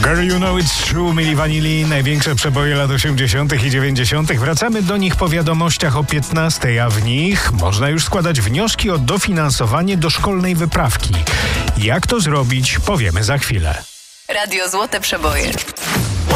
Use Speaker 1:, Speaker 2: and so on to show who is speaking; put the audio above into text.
Speaker 1: Girl, you know it's true, Milli Vanilli, największe przeboje lat 80. i 90. Wracamy do nich po wiadomościach o 15, a w nich można już składać wnioski o dofinansowanie do szkolnej wyprawki. Jak to zrobić, powiemy za chwilę.
Speaker 2: Radio Złote Przeboje.